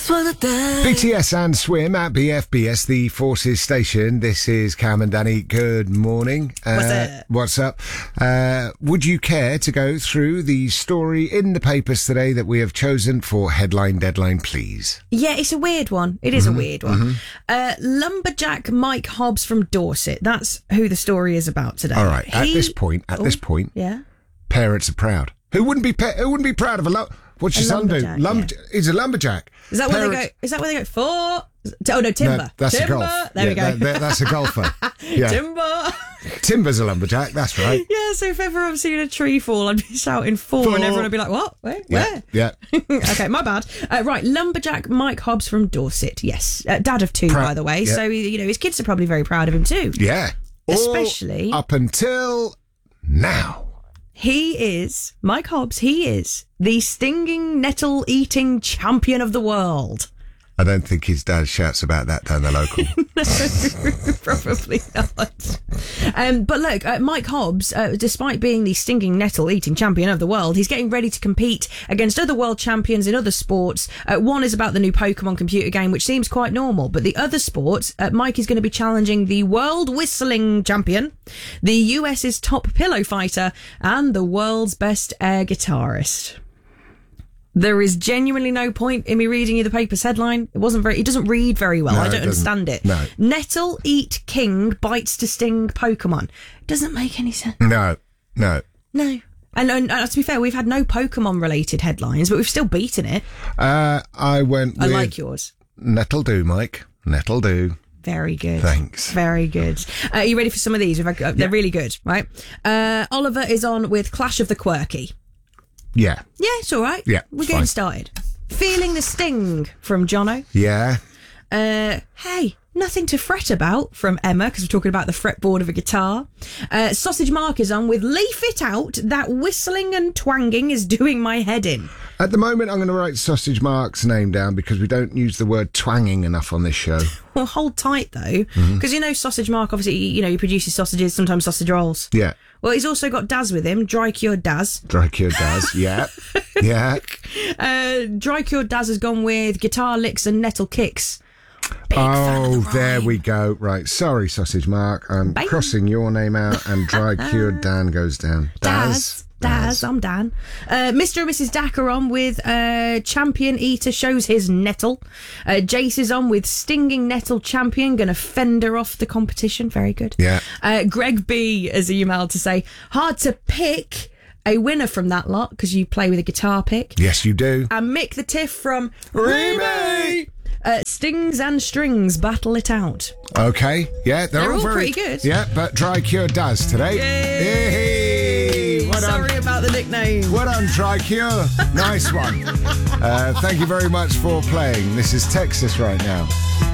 BTS and Swim at BFBS, the Forces Station. This is Cam and Danny. Good morning. What's up? Would you care to go through the story in the papers today that we have chosen for Headline Deadline, please? Yeah, it's a weird one. It is a weird one. Lumberjack Mike Hobbs from Dorset. That's who the story is about today. All right. At this point, yeah, parents are proud. Who wouldn't be proud of a What's your son do? He's a lumberjack. Is that where they go? Is that where they go for? Oh no, timber. No, that's timber. a golf. There we go. That's a golfer. Yeah. Timber. Timber's a lumberjack. That's right. Yeah. So if ever I'm seeing a tree fall, I'd be shouting "fall," and everyone would be like, "What? Where? Yeah. Okay, my bad. Right, lumberjack Mike Hobbs from Dorset. Yes, dad of two, by the way. Yeah. So his kids are probably very proud of him too. Yeah. Especially up until now. Mike Hobbs, he is the stinging nettle-eating champion of the world. I don't think his dad shouts about that down the local. No, probably not. But look, Mike Hobbs, despite being the stinging nettle-eating champion of the world, he's getting ready to compete against other world champions in other sports. One is about the new Pokemon computer game, which seems quite normal. But the other sports, Mike is going to be challenging the world whistling champion, the US's top pillow fighter, and the world's best air guitarist. There is genuinely no point in me reading you the paper's headline. It doesn't read very well. No, I don't understand it. No. Nettle eat king bites to sting Pokemon. Doesn't make any sense. No. And to be fair, we've had no Pokemon related headlines, but we've still beaten it. I like yours. Nettle do, Mike. Nettle do. Very good. Thanks. Very good. Are you ready for some of these? They're really good, right? Oliver is on with Clash of the Quirky. Yeah. Yeah, it's all right. Yeah, we're getting started. Feeling the sting from Jono. Yeah. Hey, nothing to fret about from Emma, because we're talking about the fretboard of a guitar. Sausage Mark is on with leaf it out. That whistling and twanging is doing my head in. At the moment, I'm going to write Sausage Mark's name down because we don't use the word twanging enough on this show. Well, hold tight though, because Sausage Mark obviously he produces sausages, sometimes sausage rolls. Yeah. Well, he's also got Daz with him, Dry Cured Daz. Dry Cured Daz, yeah. Yeah. Dry Cured Daz has gone with guitar licks and nettle kicks. Big fan of the there rhyme. we go. Right, sorry, Sausage Mark. I'm crossing your name out and Dry Cured Dan goes down. Daz, I'm Dan. Mr. and Mrs. Dack are on with Champion Eater shows his nettle. Jace is on with Stinging Nettle Champion, gonna fend her off the competition. Very good. Yeah. Greg B has emailed to say, hard to pick a winner from that lot because you play with a guitar pick. Yes, you do. And Mick the Tiff from Remy! Stings and Strings, battle it out. Okay, yeah, they're all pretty good. Yeah, but Dry Cured Daz today. Yay! Well Sorry about the nickname. Well done, Dry Cure. Nice one. Thank you very much for playing. This is Texas right now.